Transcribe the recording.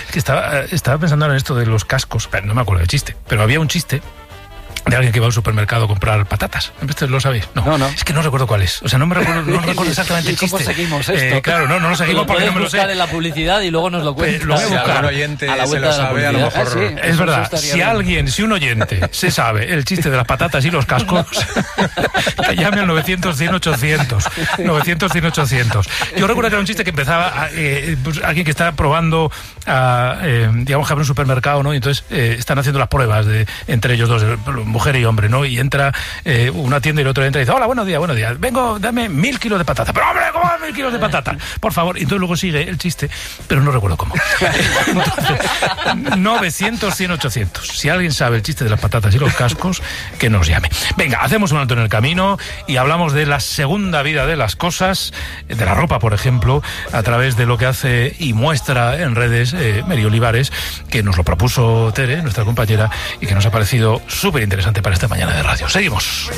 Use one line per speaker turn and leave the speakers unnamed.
Es que estaba pensando en esto de los cascos, pero no me acuerdo del chiste, pero había un chiste de alguien que va al supermercado a comprar patatas. ¿Ustedes lo sabéis? No. Es que no recuerdo cuál es. O sea, no recuerdo exactamente el chiste.
¿Cómo seguimos esto?
Claro, no lo seguimos porque no me lo sé.
Buscar en la publicidad y luego nos lo cuentas.
Lo voy a buscar.
Si algún oyente se lo sabe, a lo mejor...
Sí, es verdad. Si un oyente se sabe el chiste de las patatas y los cascos, que llame al 900-100-800. 900-100-800. Yo recuerdo que era un chiste que empezaba pues, alguien que está probando digamos que abre un supermercado, ¿no? Y entonces están haciendo las pruebas entre ellos dos, mujer y hombre, ¿no? Y entra una tienda y el otro entra y dice: hola, buenos días. Vengo, dame 1000 kilos de patata. Pero hombre, ¿cómo 1000 kilos de patata? Por favor. Y entonces luego sigue el chiste, pero no recuerdo cómo. Entonces, 900-100-800. Si alguien sabe el chiste de las patatas y los cascos, que nos llame. Venga, hacemos un alto en el camino y hablamos de la segunda vida de las cosas, de la ropa, por ejemplo, a través de lo que hace y muestra en redes Mary Olivares, que nos lo propuso Tere, nuestra compañera, y que nos ha parecido súper interesante para esta mañana de radio. Seguimos.